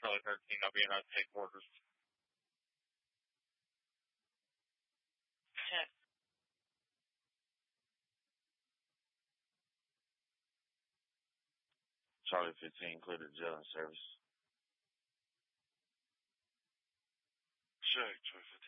Charlie 13, I'll be in take orders. Check. Charlie 15 included jail and service. Check, Charlie 15.